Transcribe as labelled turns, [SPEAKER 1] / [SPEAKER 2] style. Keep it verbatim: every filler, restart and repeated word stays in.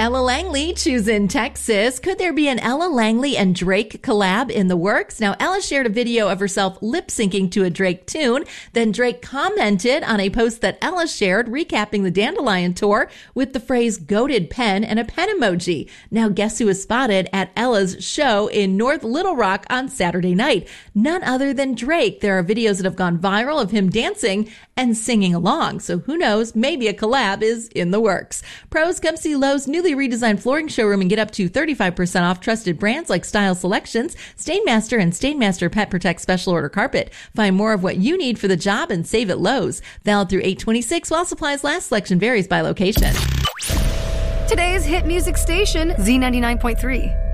[SPEAKER 1] Ella Langley choosing Texas. Could there be an Ella Langley and Drake collab in the works? Now, Ella shared a video of herself lip syncing to a Drake tune. Then Drake commented on a post that Ella shared recapping the Dandelion tour with the phrase goated pen and a pen emoji. Now, guess who was spotted at Ella's show in North Little Rock on Saturday night? None other than Drake. There are videos that have gone viral of him dancing and singing along. So who knows? Maybe a collab is in the works. Pros, come see Lowe's newly redesigned flooring showroom and get up to thirty-five percent off trusted brands like Style Selections, Stainmaster, and Stainmaster Pet Protect Special Order Carpet. Find more of what you need for the job and save at Lowe's. Valid through eight twenty-six while supplies last. Selection varies by location.
[SPEAKER 2] Today's hit music station, Z ninety-nine point three.